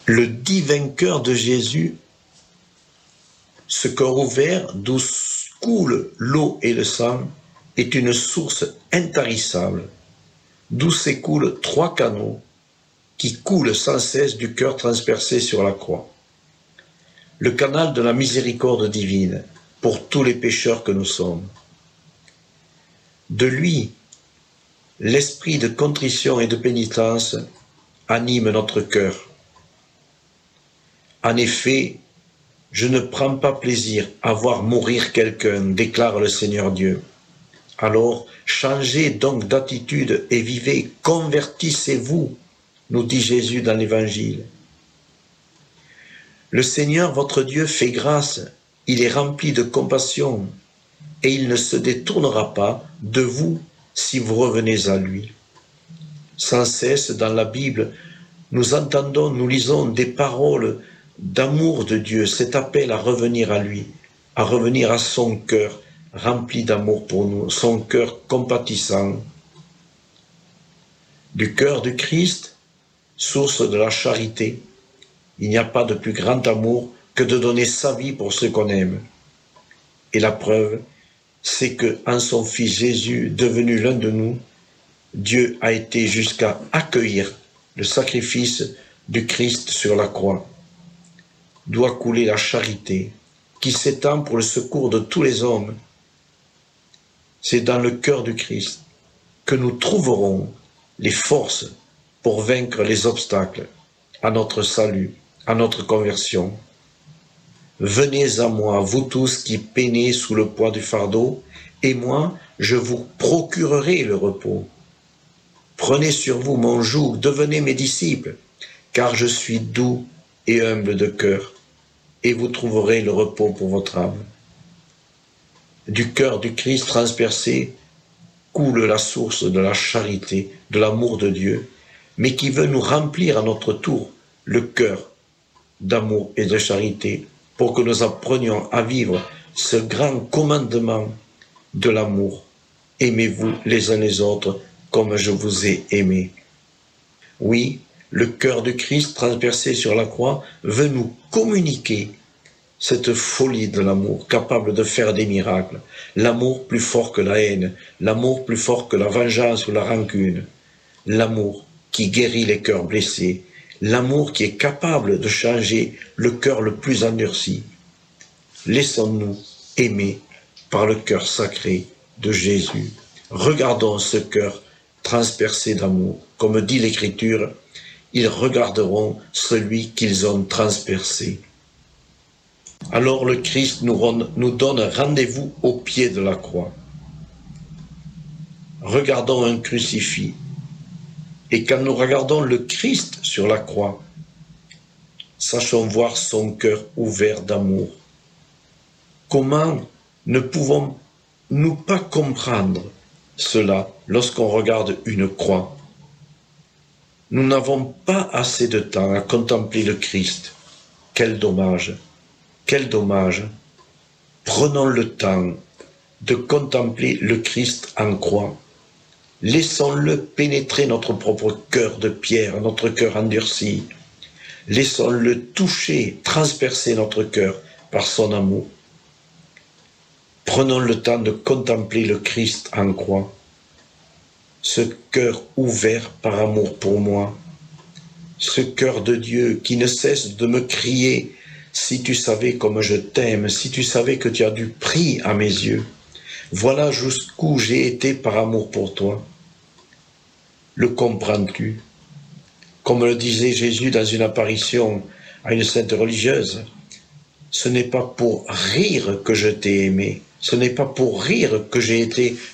Le divin cœur de Jésus, ce cœur ouvert d'où coule l'eau et le sang, est une source intarissable, d'où s'écoulent 3 canaux qui coulent sans cesse du cœur transpercé sur la croix. Le canal de la miséricorde divine pour tous les pécheurs que nous sommes. De lui, l'esprit de contrition et de pénitence anime notre cœur. En effet, je ne prends pas plaisir à voir mourir quelqu'un, déclare le Seigneur Dieu. Alors, changez donc d'attitude et vivez, convertissez-vous, nous dit Jésus dans l'Évangile. Le Seigneur, votre Dieu, fait grâce, il est rempli de compassion, et il ne se détournera pas de vous si vous revenez à lui. Sans cesse, dans la Bible, nous entendons, nous lisons des paroles d'amour de Dieu, cet appel à revenir à lui, à revenir à son cœur rempli d'amour pour nous, son cœur compatissant. Du cœur du Christ, source de la charité, il n'y a pas de plus grand amour que de donner sa vie pour ceux qu'on aime. Et la preuve, c'est que en son Fils Jésus, devenu l'un de nous, Dieu a été jusqu'à accueillir le sacrifice du Christ sur la croix. Doit couler la charité qui s'étend pour le secours de tous les hommes. C'est dans le cœur du Christ que nous trouverons les forces pour vaincre les obstacles à notre salut, à notre conversion. Venez à moi, vous tous qui peinez sous le poids du fardeau, et moi, je vous procurerai le repos. Prenez sur vous mon joug, devenez mes disciples, car je suis doux et humble de cœur, et vous trouverez le repos pour votre âme. Du cœur du Christ transpercé coule la source de la charité, de l'amour de Dieu, mais qui veut nous remplir à notre tour le cœur d'amour et de charité, pour que nous apprenions à vivre ce grand commandement de l'amour. Aimez-vous les uns les autres comme je vous ai aimés. Oui, le cœur de Christ transpercé sur la croix veut nous communiquer cette folie de l'amour, capable de faire des miracles, l'amour plus fort que la haine, l'amour plus fort que la vengeance ou la rancune, l'amour qui guérit les cœurs blessés, l'amour qui est capable de changer le cœur le plus endurci. Laissons-nous aimer par le cœur sacré de Jésus. Regardons ce cœur transpercé d'amour. Comme dit l'Écriture, ils regarderont celui qu'ils ont transpercé. Alors le Christ nous donne rendez-vous au pied de la croix. Regardons un crucifix. Et quand nous regardons le Christ sur la croix, sachons voir son cœur ouvert d'amour. Comment ne pouvons-nous pas comprendre cela lorsqu'on regarde une croix? Nous n'avons pas assez de temps à contempler le Christ. Quel dommage! Quel dommage! Prenons le temps de contempler le Christ en croix. Laissons-le pénétrer notre propre cœur de pierre, notre cœur endurci. Laissons-le toucher, transpercer notre cœur par son amour. Prenons le temps de contempler le Christ en croix. Ce cœur ouvert par amour pour moi. Ce cœur de Dieu qui ne cesse de me crier « Si tu savais comme je t'aime, si tu savais que tu as du prix à mes yeux, voilà jusqu'où j'ai été par amour pour toi. » Le comprends-tu? Comme le disait Jésus dans une apparition à une sainte religieuse, ce n'est pas pour rire que je t'ai aimé, ce n'est pas pour rire que j'ai été